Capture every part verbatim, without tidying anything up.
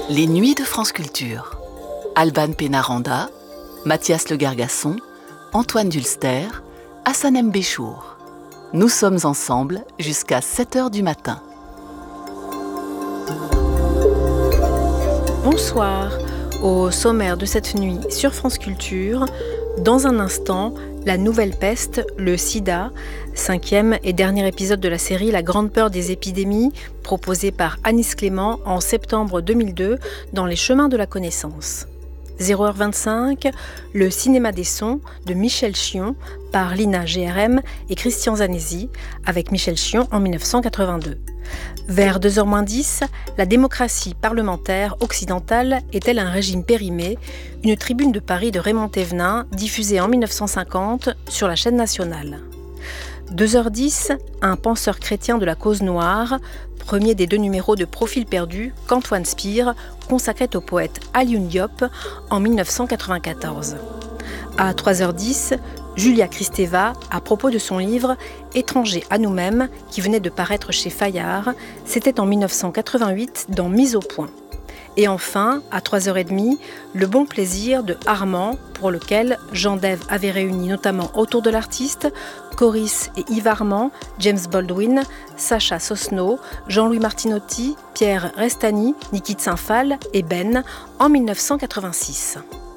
Les Nuits de France Culture. Alban Pénaranda, Mathias Le Gargasson, Antoine Dulster, Hassanem Béchour. Nous sommes ensemble jusqu'à sept heures du matin. Bonsoir. Au sommaire de cette nuit sur France Culture, dans un instant, la nouvelle peste, le sida, cinquième et dernier épisode de la série La grande peur des épidémies, proposé par Anis Clément en septembre deux mille deux dans Les chemins de la connaissance. zéro heure vingt-cinq, le cinéma des sons de Michel Chion par Lina G R M et Christian Zanesi avec Michel Chion en dix-neuf cent quatre-vingt-deux. Vers deux heures moins dix, la démocratie parlementaire occidentale est-elle un régime périmé ? Une tribune de Paris de Raymond Thévenin diffusée en dix-neuf cent cinquante sur la chaîne nationale. deux heures dix, un penseur chrétien de la cause noire, premier des deux numéros de Profil perdu qu'Antoine Spire consacrait au poète Alioune Diop en dix-neuf cent quatre-vingt-quatorze. À trois heures dix, Julia Kristeva à propos de son livre « Étranger à nous-mêmes » qui venait de paraître chez Fayard, c'était en dix-neuf cent quatre-vingt-huit dans Mise au point. Et enfin, à trois heures trente, Le bon plaisir de Armand, pour lequel Jean Dève avait réuni notamment autour de l'artiste Coris et Yves Armand, James Baldwin, Sacha Sosno, Jean-Louis Martinotti, Pierre Restani, Niki Saint-Phal et Ben en dix-neuf cent quatre-vingt-six.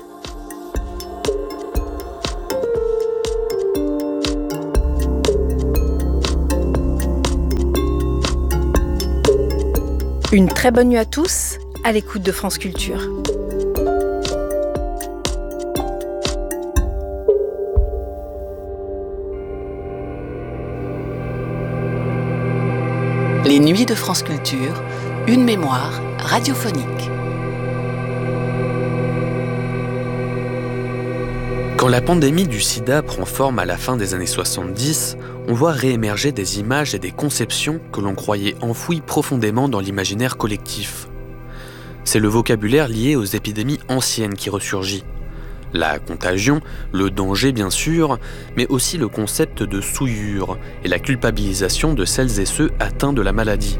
Une très bonne nuit à tous, à l'écoute de France Culture. Les Nuits de France Culture, une mémoire radiophonique. Quand la pandémie du sida prend forme à la fin des années soixante-dix, on voit réémerger des images et des conceptions que l'on croyait enfouies profondément dans l'imaginaire collectif. C'est le vocabulaire lié aux épidémies anciennes qui ressurgit. La contagion, le danger bien sûr, mais aussi le concept de souillure et la culpabilisation de celles et ceux atteints de la maladie.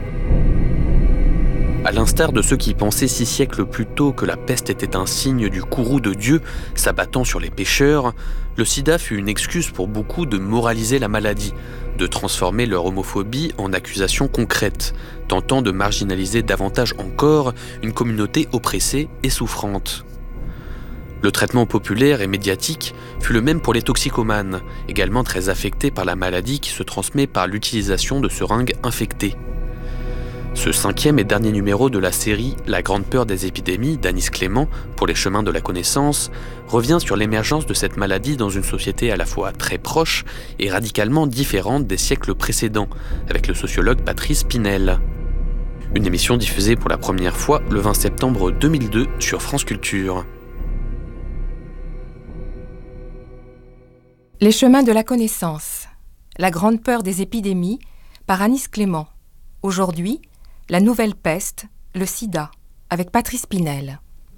À l'instar de ceux qui pensaient six siècles plus tôt que la peste était un signe du courroux de Dieu s'abattant sur les pécheurs, le sida fut une excuse pour beaucoup de moraliser la maladie, de transformer leur homophobie en accusation concrète, tentant de marginaliser davantage encore une communauté oppressée et souffrante. Le traitement populaire et médiatique fut le même pour les toxicomanes, également très affectés par la maladie qui se transmet par l'utilisation de seringues infectées. Ce cinquième et dernier numéro de la série La grande peur des épidémies d'Anis Clément pour les chemins de la connaissance revient sur l'émergence de cette maladie dans une société à la fois très proche et radicalement différente des siècles précédents, avec le sociologue Patrice Pinel. Une émission diffusée pour la première fois le vingt septembre deux mille deux sur France Culture. Les chemins de la connaissance. La grande peur des épidémies par Anis Clément. Aujourd'hui, la nouvelle peste, le sida, avec Patrice Pinel.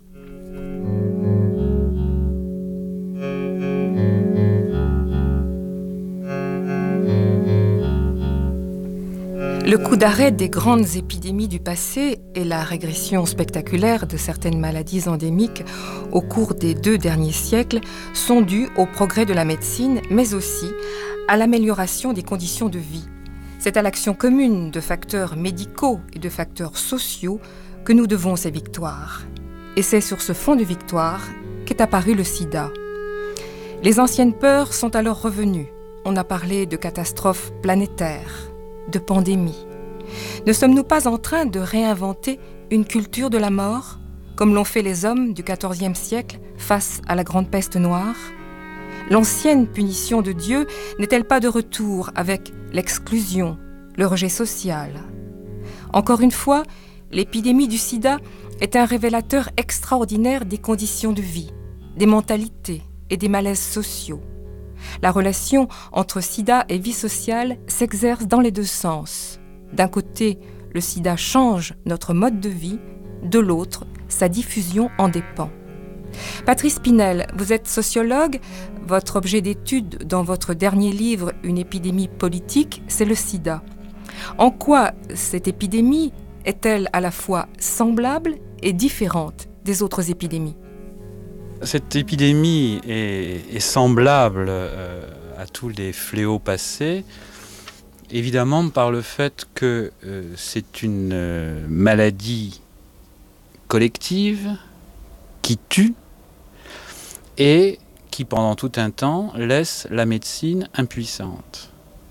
Le coup d'arrêt des grandes épidémies du passé et la régression spectaculaire de certaines maladies endémiques au cours des deux derniers siècles sont dus au progrès de la médecine, mais aussi à l'amélioration des conditions de vie. C'est à l'action commune de facteurs médicaux et de facteurs sociaux que nous devons ces victoires. Et c'est sur ce fond de victoire qu'est apparu le sida. Les anciennes peurs sont alors revenues. On a parlé de catastrophes planétaires, de pandémies. Ne sommes-nous pas en train de réinventer une culture de la mort, comme l'ont fait les hommes du quatorzième siècle face à la grande peste noire ? L'ancienne punition de Dieu n'est-elle pas de retour avec l'exclusion, le rejet social ? Encore une fois, l'épidémie du sida est un révélateur extraordinaire des conditions de vie, des mentalités et des malaises sociaux. La relation entre sida et vie sociale s'exerce dans les deux sens. D'un côté, le sida change notre mode de vie, de l'autre, sa diffusion en dépend. Patrice Pinel, vous êtes sociologue. Votre objet d'étude dans votre dernier livre, Une épidémie politique, c'est le sida. En quoi cette épidémie est-elle à la fois semblable et différente des autres épidémies ? Cette épidémie est, est semblable euh, à tous les fléaux passés, évidemment par le fait que euh, c'est une euh, maladie collective qui tue et qui pendant tout un temps laisse la médecine impuissante.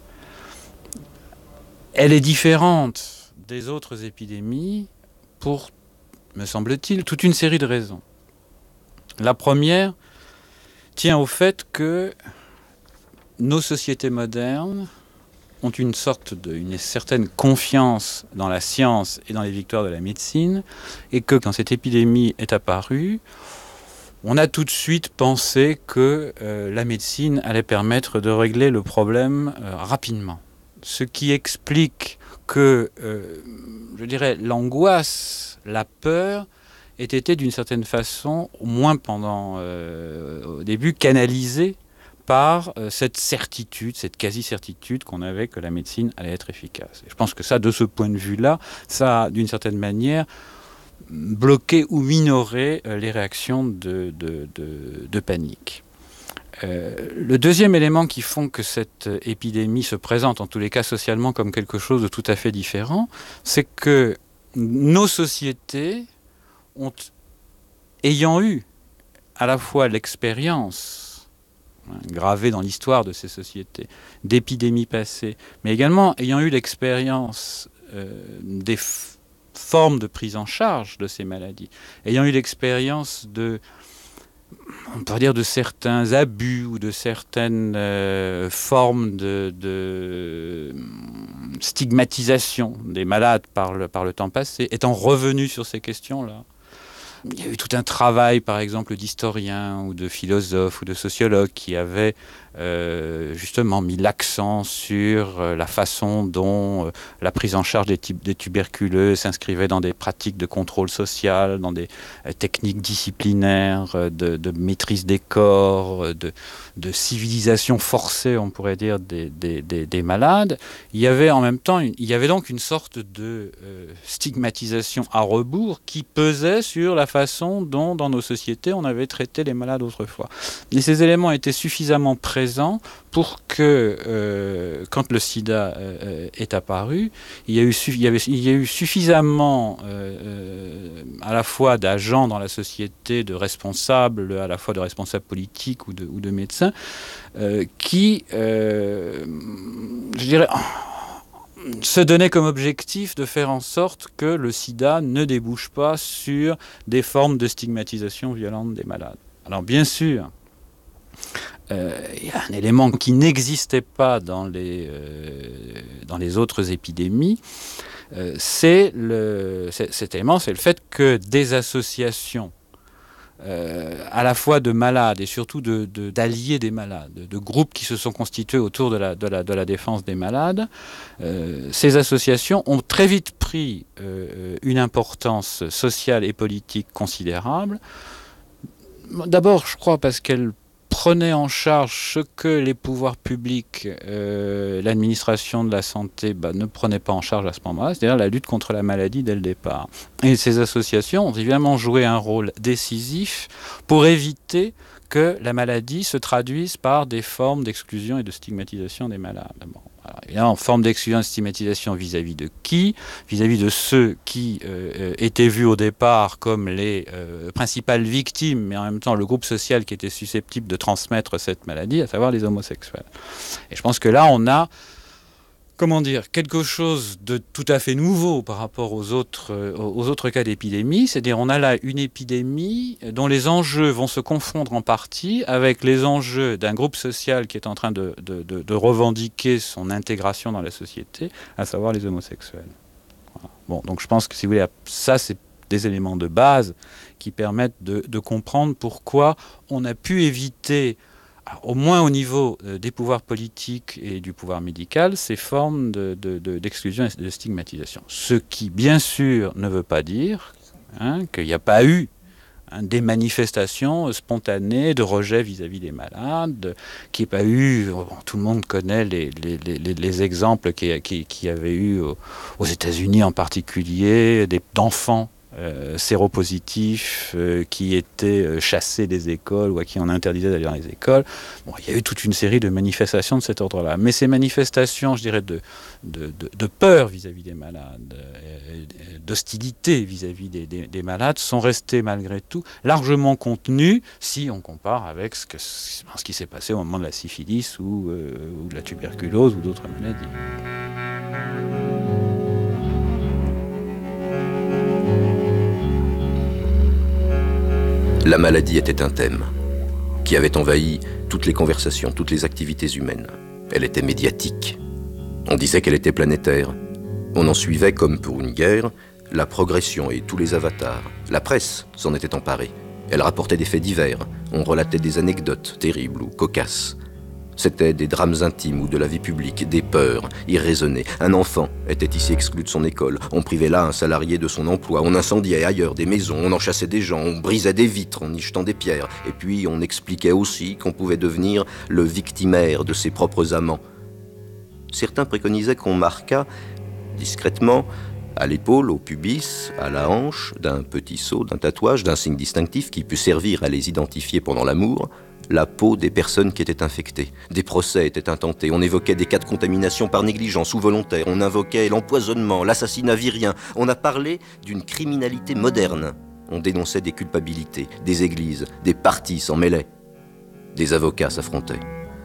Elle est différente des autres épidémies pour, me semble-t-il, toute une série de raisons. La première tient au fait que nos sociétés modernes ont une sorte de, une certaine confiance dans la science et dans les victoires de la médecine, et que quand cette épidémie est apparue, on a tout de suite pensé que euh, la médecine allait permettre de régler le problème euh, rapidement. Ce qui explique que, euh, je dirais, l'angoisse, la peur, ait été d'une certaine façon, au moins pendant, euh, au début, canalisée par euh, cette certitude, cette quasi-certitude qu'on avait que la médecine allait être efficace. Et je pense que ça, de ce point de vue-là, ça a, d'une certaine manière, bloquer ou minorer euh, les réactions de, de, de, de panique. Euh, le deuxième élément qui font que cette épidémie se présente, en tous les cas socialement, comme quelque chose de tout à fait différent, c'est que nos sociétés, ont, ayant eu à la fois l'expérience hein, gravée dans l'histoire de ces sociétés, d'épidémies passées, mais également ayant eu l'expérience euh, des f- formes de prise en charge de ces maladies, ayant eu l'expérience de, on peut dire, de certains abus ou de certaines euh, formes de, de stigmatisation des malades par le, par le temps passé, étant revenu sur ces questions-là. Il y a eu tout un travail, par exemple, d'historiens ou de philosophes ou de sociologues qui avaient euh, justement mis l'accent sur euh, la façon dont euh, la prise en charge des, des tuberculeux s'inscrivait dans des pratiques de contrôle social, dans des euh, techniques disciplinaires, euh, de, de maîtrise des corps, euh, de, de civilisation forcée, on pourrait dire, des, des, des, des malades. Il y avait en même temps, une, il y avait donc une sorte de euh, stigmatisation à rebours qui pesait sur la façon dont, dans nos sociétés, on avait traité les malades autrefois. Et ces éléments étaient suffisamment présents pour que, euh, quand le sida euh, est apparu, il y a eu, il y avait, il y a eu suffisamment euh, à la fois d'agents dans la société, de responsables, à la fois de responsables politiques ou de, ou de médecins, euh, qui, euh, je dirais, se donnait comme objectif de faire en sorte que le sida ne débouche pas sur des formes de stigmatisation violente des malades. Alors bien sûr, euh, il y a un élément qui n'existait pas dans les, euh, dans les autres épidémies, euh, c'est le, c'est, cet élément, c'est le fait que des associations Euh, à la fois de malades et surtout de, de, d'alliés des malades, de, de groupes qui se sont constitués autour de la, de la, de la défense des malades. Euh, ces associations ont très vite pris euh, une importance sociale et politique considérable. D'abord, je crois, parce qu'elles prenaient en charge ce que les pouvoirs publics, euh, l'administration de la santé bah, ne prenaient pas en charge à ce moment-là, c'est-à-dire la lutte contre la maladie dès le départ. Et ces associations ont évidemment joué un rôle décisif pour éviter que la maladie se traduise par des formes d'exclusion et de stigmatisation des malades. Bon, alors, évidemment, en forme d'exclusion et de stigmatisation vis-à-vis de qui ? Vis-à-vis de ceux qui euh, étaient vus au départ comme les euh, principales victimes, mais en même temps le groupe social qui était susceptible de transmettre cette maladie, à savoir les homosexuels. Et je pense que là, on a, comment dire, quelque chose de tout à fait nouveau par rapport aux autres, euh, aux autres cas d'épidémie. C'est-à-dire on a là une épidémie dont les enjeux vont se confondre en partie avec les enjeux d'un groupe social qui est en train de, de, de, de revendiquer son intégration dans la société, à savoir les homosexuels. Voilà. Bon, donc je pense que si vous voulez, ça c'est des éléments de base qui permettent de, de comprendre pourquoi on a pu éviter, au moins au niveau des pouvoirs politiques et du pouvoir médical, ces formes de, de, de, d'exclusion et de stigmatisation. Ce qui, bien sûr, ne veut pas dire hein, qu'il n'y a pas eu hein, des manifestations spontanées de rejet vis-à-vis des malades, qui n'y a pas eu, bon, tout le monde connaît les, les, les, les exemples qu'il qui, qui y avait eu aux, aux États-Unis en particulier, des, d'enfants Euh, séropositifs euh, qui étaient euh, chassés des écoles ou à qui on interdisait d'aller dans les écoles. Bon, il y a eu toute une série de manifestations de cet ordre-là. Mais ces manifestations, je dirais, de, de, de, de peur vis-à-vis des malades, euh, d'hostilité vis-à-vis des, des, des malades, sont restées malgré tout largement contenues si on compare avec ce, que, ce qui s'est passé au moment de la syphilis ou, euh, ou de la tuberculose ou d'autres maladies. La maladie était un thème qui avait envahi toutes les conversations, toutes les activités humaines. Elle était médiatique. On disait qu'elle était planétaire. On en suivait, comme pour une guerre, la progression et tous les avatars. La presse s'en était emparée. Elle rapportait des faits divers. On relatait des anecdotes terribles ou cocasses. C'était des drames intimes ou de la vie publique, des peurs irraisonnées. Un enfant était ici exclu de son école. On privait là un salarié de son emploi. On incendiait ailleurs des maisons, on enchâssait des gens, on brisait des vitres en y jetant des pierres. Et puis on expliquait aussi qu'on pouvait devenir le victimaire de ses propres amants. Certains préconisaient qu'on marquât discrètement à l'épaule, au pubis, à la hanche, d'un petit sceau, d'un tatouage, d'un signe distinctif qui put servir à les identifier pendant l'amour, la peau des personnes qui étaient infectées. Des procès étaient intentés, on évoquait des cas de contamination par négligence ou volontaire, on invoquait l'empoisonnement, l'assassinat virien, on a parlé d'une criminalité moderne. On dénonçait des culpabilités, des églises, des partis s'en mêlaient. Des avocats s'affrontaient.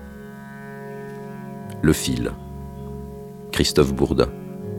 Le fil. Christophe Bourdin.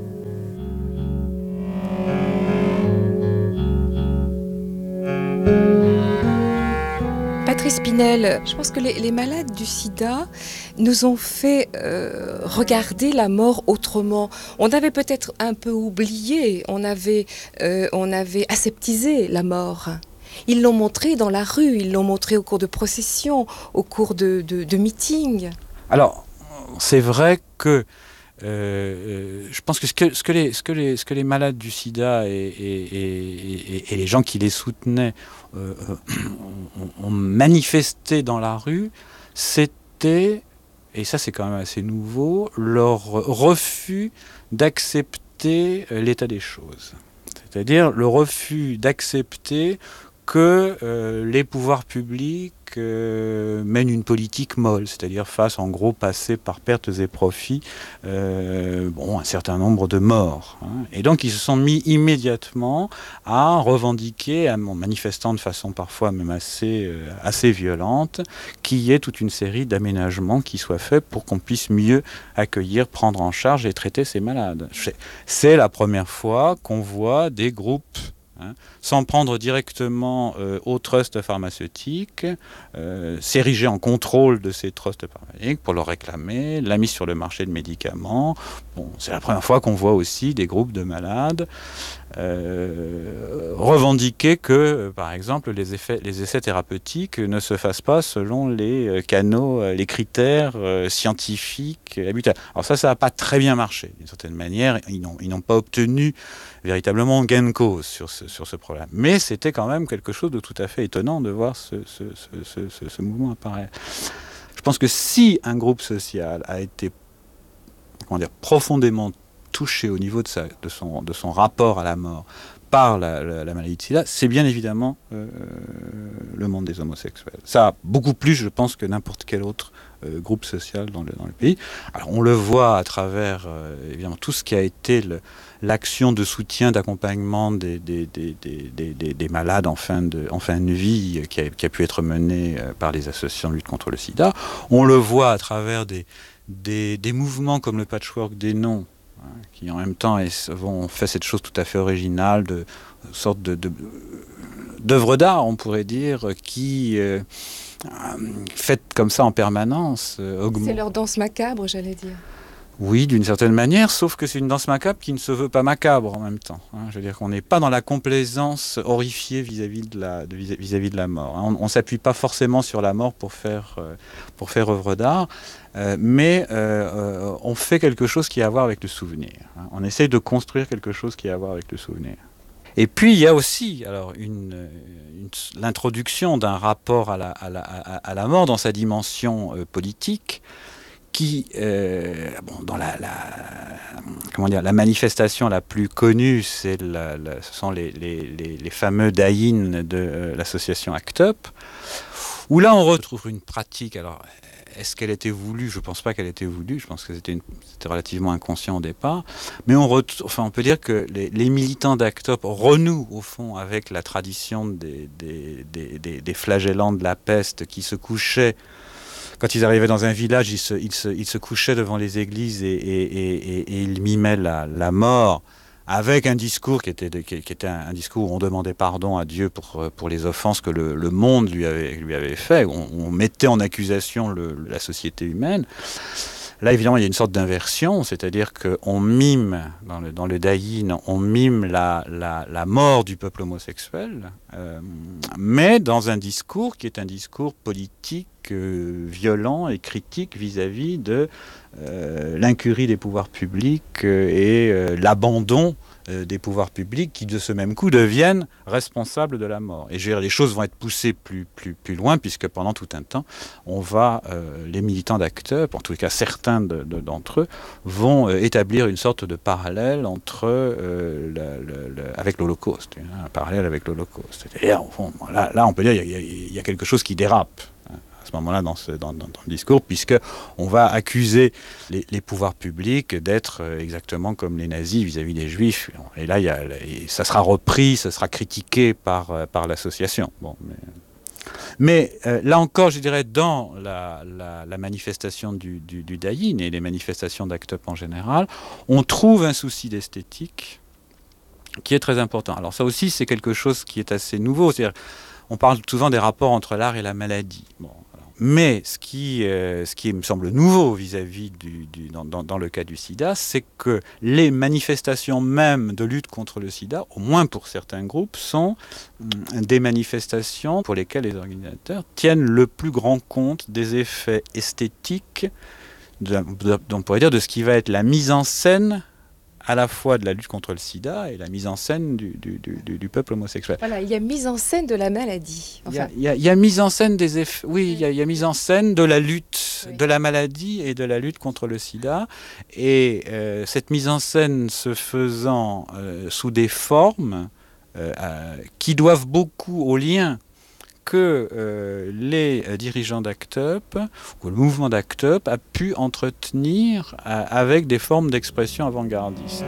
Patrice Pinel, je pense que les, les malades du sida nous ont fait euh, regarder la mort autrement. On avait peut-être un peu oublié, on avait, euh, on avait aseptisé la mort. Ils l'ont montré dans la rue, ils l'ont montré au cours de processions, au cours de, de, de meetings. Alors, c'est vrai que Euh, je pense que ce que, ce que, les, ce que, les, ce que les malades du sida et, et, et, et les gens qui les soutenaient euh, ont, ont manifesté dans la rue, c'était, et ça c'est quand même assez nouveau, leur refus d'accepter l'état des choses. C'est-à-dire le refus d'accepter que euh, les pouvoirs publics euh, mènent une politique molle, c'est-à-dire fassent en gros passer par pertes et profits euh, bon, un certain nombre de morts. Hein. Et donc ils se sont mis immédiatement à revendiquer, en manifestant de façon parfois même assez, euh, assez violente, qu'il y ait toute une série d'aménagements qui soient faits pour qu'on puisse mieux accueillir, prendre en charge et traiter ces malades. C'est la première fois qu'on voit des groupes Hein, sans prendre directement euh, aux trusts pharmaceutiques, euh, s'ériger en contrôle de ces trusts pharmaceutiques pour leur réclamer la mise sur le marché de médicaments. Bon, c'est la première fois qu'on voit aussi des groupes de malades euh, revendiquer que, euh, par exemple, les, effets, les essais thérapeutiques ne se fassent pas selon les canaux, les critères euh, scientifiques habituels. Alors ça, ça n'a pas très bien marché. D'une certaine manière, ils n'ont, ils n'ont pas obtenu véritablement gain de cause sur ce, sur ce problème. Mais c'était quand même quelque chose de tout à fait étonnant de voir ce, ce, ce, ce, ce mouvement apparaître. Je pense que si un groupe social a été comment dire, profondément touché au niveau de, sa, de, son, de son rapport à la mort par la, la, la maladie de sida, c'est bien évidemment euh, le monde des homosexuels. Ça, beaucoup plus, je pense, que n'importe quel autre euh, groupe social dans le, dans le pays. Alors, on le voit à travers, euh, évidemment, tout ce qui a été le, l'action de soutien, d'accompagnement des, des, des, des, des, des malades en fin de, en fin de vie qui a, qui a pu être menée par les associations de lutte contre le sida. On le voit à travers des, des, des mouvements comme le patchwork des noms, qui en même temps ont fait cette chose tout à fait originale, de, de sorte de, de, d'œuvre d'art, on pourrait dire, qui, euh, faite comme ça en permanence, euh, augmente. C'est leur danse macabre, j'allais dire. Oui, d'une certaine manière, sauf que c'est une danse macabre qui ne se veut pas macabre en même temps. Hein. Je veux dire qu'on n'est pas dans la complaisance horrifiée vis-à-vis de la, de, vis-à-vis de la mort. Hein. On ne s'appuie pas forcément sur la mort pour faire, euh, pour faire œuvre d'art, euh, mais euh, on fait quelque chose qui a à voir avec le souvenir. Hein. On essaye de construire quelque chose qui a à voir avec le souvenir. Et puis il y a aussi alors une, une, l'introduction d'un rapport à la, à la, à la mort dans sa dimension euh, politique, qui, euh, bon, dans la, la, comment dire, la manifestation la plus connue, c'est la, la, ce sont les, les, les, les fameux daïns de euh, l'association ACT UP, où là on retrouve une pratique. Alors, est-ce qu'elle était voulue ? Je ne pense pas qu'elle était voulue. Je pense que c'était, une, c'était relativement inconscient au départ. Mais on, ret, enfin, on peut dire que les, les militants d'ACT UP renouent au fond avec la tradition des, des, des, des, des flagellants de la peste qui se couchaient. Quand ils arrivaient dans un village, ils se, ils se, ils se couchaient devant les églises et, et, et, et, et ils mimaient la, la mort, avec un discours qui était, de, qui, qui était un, un discours où on demandait pardon à Dieu pour, pour les offenses que le, le monde lui avait, lui avait fait. On, on mettait en accusation le, la société humaine. Là, évidemment, il y a une sorte d'inversion, c'est-à-dire qu'on mime, dans le, dans le daïn, on mime la, la, la mort du peuple homosexuel, euh, mais dans un discours qui est un discours politique, euh, violent et critique vis-à-vis de euh, l'incurie des pouvoirs publics euh, et euh, l'abandon euh, des pouvoirs publics qui, de ce même coup, deviennent responsables de la mort. Et je veux dire, les choses vont être poussées plus, plus, plus loin, puisque pendant tout un temps, on va, euh, les militants d'ACT UP, en tout cas certains de, de, d'entre eux, vont euh, établir une sorte de parallèle entre, euh, la, la, la, avec l'Holocauste, hein, un parallèle avec l'Holocauste. C'est-à-dire, au fond, là, là, on peut dire qu'il y, y, y a quelque chose qui dérape à ce moment-là dans, ce, dans, dans, dans le discours, puisqu'on va accuser les, les pouvoirs publics d'être exactement comme les nazis vis-à-vis des juifs. Et là, il y a, et ça sera repris, ça sera critiqué par, par l'association. Bon, mais mais euh, là encore, je dirais, dans la, la, la manifestation du, du, du daïn et les manifestations d'ACT UP en général, on trouve un souci d'esthétique qui est très important. Alors ça aussi, c'est quelque chose qui est assez nouveau. C'est-à-dire, on parle souvent des rapports entre l'art et la maladie. Bon, alors, mais ce qui, euh, ce qui me semble nouveau vis-à-vis du, du, dans, dans, dans le cas du sida, c'est que les manifestations même de lutte contre le sida, au moins pour certains groupes, sont hum, des manifestations pour lesquelles les organisateurs tiennent le plus grand compte des effets esthétiques, de, de, on pourrait dire de ce qui va être la mise en scène à la fois de la lutte contre le sida et la mise en scène du, du, du, du peuple homosexuel. Voilà, il y a mise en scène de la maladie. Enfin... Il, y a, il, y a, il y a mise en scène des effets. Oui, il y a, il y a mise en scène de la lutte, oui. de la maladie et de la lutte contre le sida. Et euh, cette mise en scène se faisant euh, sous des formes euh, euh, qui doivent beaucoup au lien que euh, les euh, dirigeants d'ACT UP, ou le mouvement d'ACT UP, a pu entretenir euh, avec des formes d'expression avant-gardistes.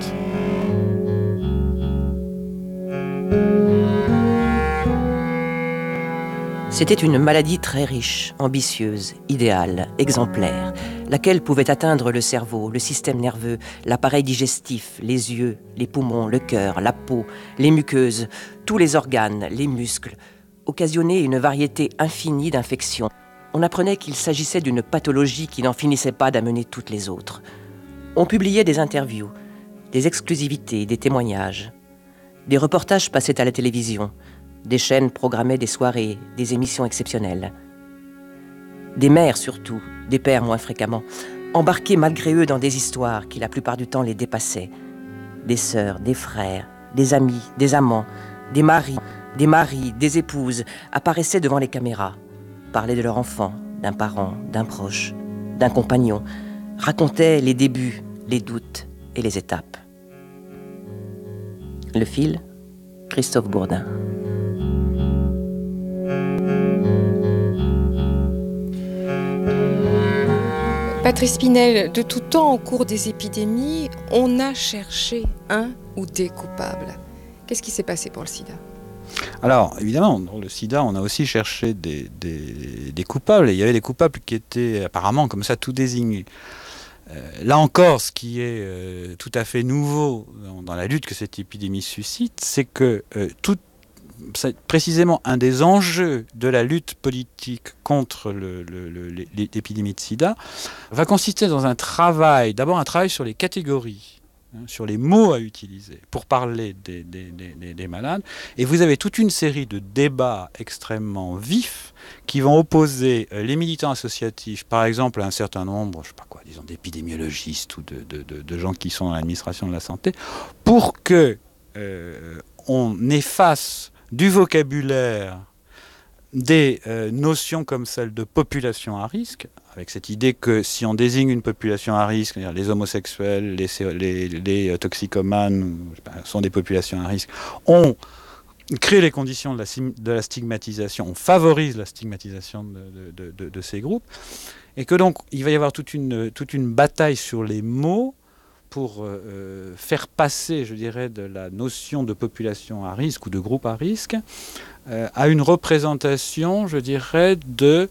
C'était une maladie très riche, ambitieuse, idéale, exemplaire, laquelle pouvait atteindre le cerveau, le système nerveux, l'appareil digestif, les yeux, les poumons, le cœur, la peau, les muqueuses, tous les organes, les muscles, occasionner une variété infinie d'infections. On apprenait qu'il s'agissait d'une pathologie qui n'en finissait pas d'amener toutes les autres. On publiait des interviews, des exclusivités, des témoignages. Des reportages passaient à la télévision. Des chaînes programmaient des soirées, des émissions exceptionnelles. Des mères surtout, des pères moins fréquemment, embarqués malgré eux dans des histoires qui la plupart du temps les dépassaient. Des sœurs, des frères, des amis, des amants, des maris, des maris, des épouses apparaissaient devant les caméras, parlaient de leur enfant, d'un parent, d'un proche, d'un compagnon, racontaient les débuts, les doutes et les étapes. Le fil, Christophe Bourdin. Patrice Pinel, de tout temps, au cours des épidémies, on a cherché un ou des coupables. Qu'est-ce qui s'est passé pour le sida ? Alors, évidemment, dans le sida, on a aussi cherché des, des, des coupables. Et il y avait des coupables qui étaient apparemment comme ça tout désignés. Euh, là encore, ce qui est euh, tout à fait nouveau dans, dans la lutte que cette épidémie suscite, c'est que euh, tout, c'est précisément un des enjeux de la lutte politique contre le, le, le, l'épidémie de sida va consister dans un travail, d'abord un travail sur les catégories, sur les mots à utiliser pour parler des, des, des, des malades. Et vous avez toute une série de débats extrêmement vifs qui vont opposer les militants associatifs, par exemple, à un certain nombre, je sais pas quoi, disons d'épidémiologistes ou de, de, de, de gens qui sont dans l'administration de la santé, pour que euh, on efface du vocabulaire des euh, notions comme celle de population à risque, avec cette idée que si on désigne une population à risque, c'est-à-dire les homosexuels, les, les, les toxicomanes je sais pas, sont des populations à risque, on crée les conditions de la, de la stigmatisation, on favorise la stigmatisation de, de, de, de ces groupes, et que donc il va y avoir toute une, toute une bataille sur les mots pour euh, faire passer, je dirais, de la notion de population à risque ou de groupe à risque euh, à une représentation, je dirais, de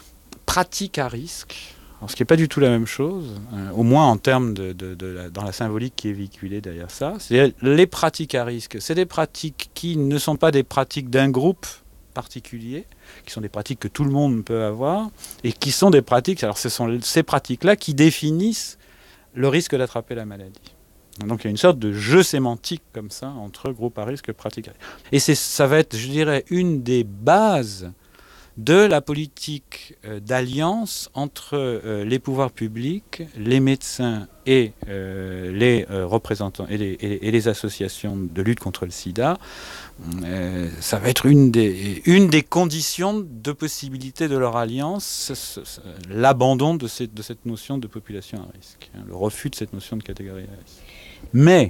pratique à risque. Alors, ce qui n'est pas du tout la même chose, euh, au moins en termes de, de, de la, dans la symbolique qui est véhiculée derrière ça. C'est-à-dire les pratiques à risque, c'est des pratiques qui ne sont pas des pratiques d'un groupe particulier, qui sont des pratiques que tout le monde peut avoir, et qui sont des pratiques, alors ce sont ces pratiques-là qui définissent le risque d'attraper la maladie. Donc il y a une sorte de jeu sémantique comme ça, entre groupe à risque et pratique à risque. Et c'est, ça va être, je dirais, une des bases de la politique euh, d'alliance entre euh, les pouvoirs publics, les médecins et euh, les euh, représentants et les, et, et les associations de lutte contre le sida. Euh, ça va être une des, une des conditions de possibilité de leur alliance, ce, ce, ce, l'abandon de, ces, de cette notion de population à risque, hein, le refus de cette notion de catégorie à risque. Mais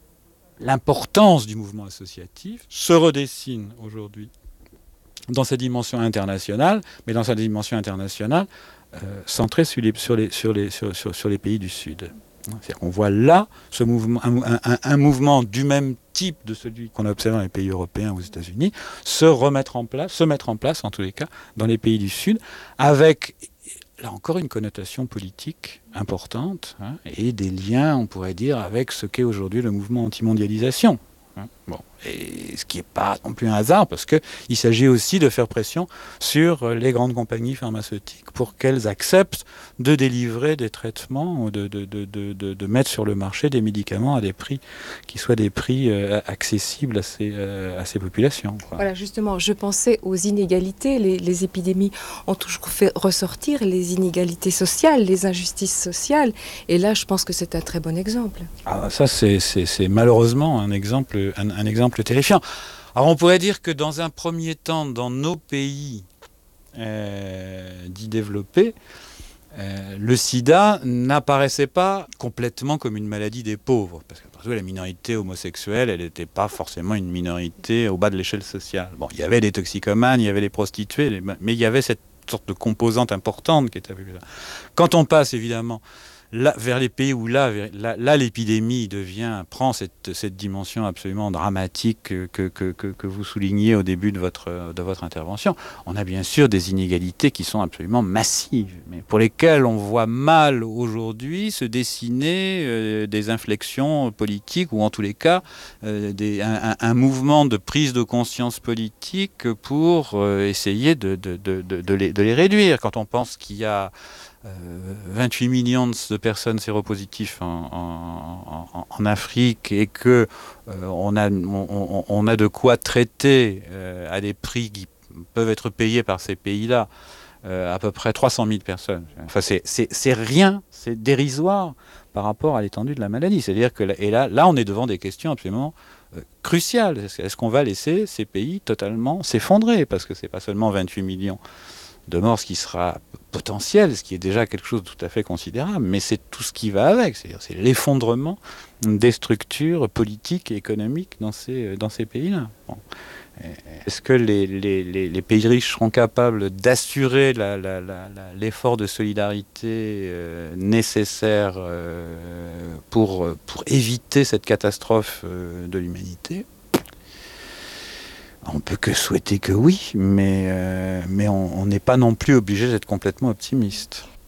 l'importance du mouvement associatif se redessine aujourd'hui dans sa dimension internationale, mais dans sa dimension internationale euh, centrée sur les, sur, les, sur, les, sur, sur, sur les pays du Sud. C'est-à-dire qu'on voit là ce mouvement, un, un, un mouvement du même type de celui qu'on a observé dans les pays européens ou aux États-Unis se remettre en place, se mettre en place en tous les cas dans les pays du Sud, avec là encore une connotation politique importante, hein, et des liens, on pourrait dire, avec ce qu'est aujourd'hui le mouvement anti-mondialisation. Hein, bon. Et ce qui n'est pas non plus un hasard, parce qu'il s'agit aussi de faire pression sur les grandes compagnies pharmaceutiques pour qu'elles acceptent de délivrer des traitements, de, de, de, de, de, de mettre sur le marché des médicaments à des prix qui soient des prix euh, accessibles à ces, euh, à ces populations. Quoi. Voilà, justement, je pensais aux inégalités. Les, les épidémies ont toujours fait ressortir les inégalités sociales, les injustices sociales. Et là, je pense que c'est un très bon exemple. Ah, ça, c'est, c'est, c'est malheureusement un exemple, un, un exemple terrifiant. Alors on pourrait dire que dans un premier temps, dans nos pays euh, dits développés, euh, le sida n'apparaissait pas complètement comme une maladie des pauvres, parce que parce que la minorité homosexuelle, elle n'était pas forcément une minorité au bas de l'échelle sociale. Bon, il y avait des toxicomanes, il y avait les prostituées, les... mais il y avait cette sorte de composante importante qui était là. Quand on passe évidemment Là, vers les pays où là, là, là l'épidémie devient, prend cette, cette dimension absolument dramatique que, que, que, que vous soulignez au début de votre, de votre intervention, on a bien sûr des inégalités qui sont absolument massives, mais pour lesquelles on voit mal aujourd'hui se dessiner euh, des inflexions politiques, ou en tous les cas euh, des, un, un mouvement de prise de conscience politique pour euh, essayer de, de, de, de, de, les, de les réduire. Quand on pense qu'il y a Euh, vingt-huit millions de personnes séropositives en, en, en, en Afrique, et que euh, on, a, on, on a de quoi traiter euh, à des prix qui peuvent être payés par ces pays-là euh, à peu près trois cent mille personnes. Enfin, c'est, c'est, c'est rien, c'est dérisoire par rapport à l'étendue de la maladie. C'est-à-dire que là, et là, là, on est devant des questions absolument euh, cruciales. Est-ce, est-ce qu'on va laisser ces pays totalement s'effondrer? Parce que c'est pas seulement vingt-huit millions de morts, ce qui sera potentiel, ce qui est déjà quelque chose de tout à fait considérable, mais c'est tout ce qui va avec, c'est-à-dire c'est l'effondrement des structures politiques et économiques dans ces, dans ces pays-là. Bon. Est-ce que les, les, les, les pays riches seront capables d'assurer la, la, la, la, l'effort de solidarité euh, nécessaire euh, pour, pour éviter cette catastrophe euh, de l'humanité ? On ne peut que souhaiter que oui, mais, euh, mais on n'est pas non plus obligé d'être complètement optimiste.